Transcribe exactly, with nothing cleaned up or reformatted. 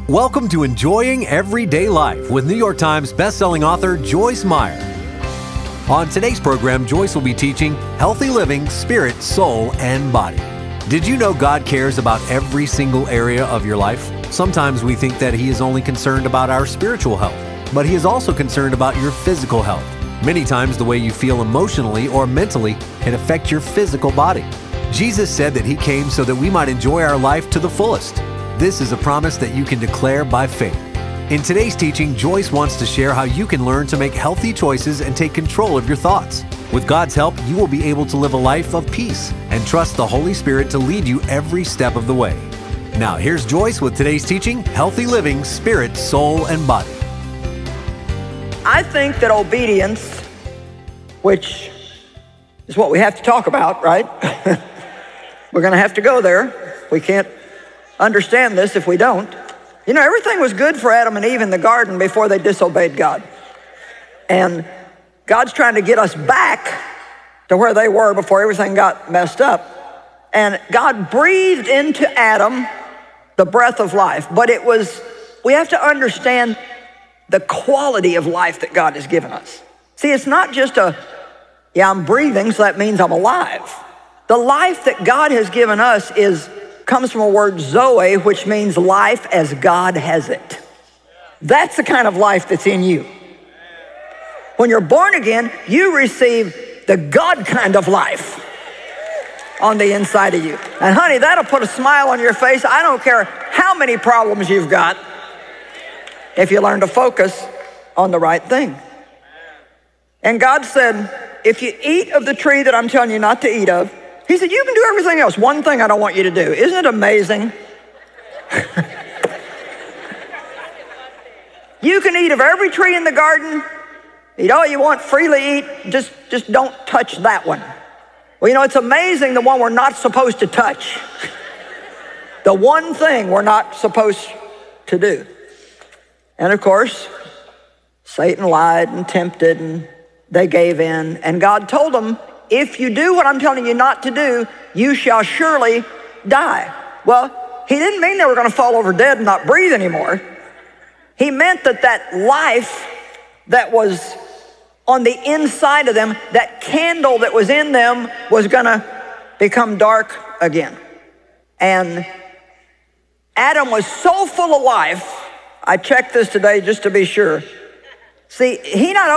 Welcome to Enjoying Everyday Life with New York Times bestselling author Joyce Meyer. On today's program, Joyce will be teaching healthy living, spirit, soul, and body. Did you know God cares about every single area of your life? Sometimes we think that He is only concerned about our spiritual health, but He is also concerned about your physical health. Many times the way you feel emotionally or mentally can affect your physical body. Jesus said that He came so that we might enjoy our life to the fullest. This is a promise that you can declare by faith. In today's teaching, Joyce wants to share how you can learn to make healthy choices and take control of your thoughts. With God's help, you will be able to live a life of peace and trust the Holy Spirit to lead you every step of the way. Now, here's Joyce with today's teaching, Healthy Living, Spirit, Soul, and Body. I think that obedience, which is what we have to talk about, right? We're going to have to go there. We can't understand this if we don't. You know, everything was good for Adam and Eve in the garden before they disobeyed God. And God's trying to get us back to where they were before everything got messed up. And God breathed into Adam the breath of life. But it was, we have to understand the quality of life that God has given us. See, it's not just a, yeah, I'm breathing, so that means I'm alive. The life that God has given us is comes from a word Zoe, which means life as God has it. That's the kind of life that's in you. When you're born again, you receive the God kind of life on the inside of you. And honey, that'll put a smile on your face. I don't care how many problems you've got if you learn to focus on the right thing. And God said, if you eat of the tree that I'm telling you not to eat of, He said, you can do everything else. One thing I don't want you to do. Isn't it amazing? You can eat of every tree in the garden. Eat all you want, freely eat. Just, just don't touch that one. Well, you know, it's amazing the one we're not supposed to touch. The one thing we're not supposed to do. And of course, Satan lied and tempted, and they gave in. And God told them, if you do what I'm telling you not to do, you shall surely die. Well, He didn't mean they were going to fall over dead and not breathe anymore. He meant that that life that was on the inside of them, that candle that was in them, was going to become dark again. And Adam was so full of life. I checked this today just to be sure. See, he not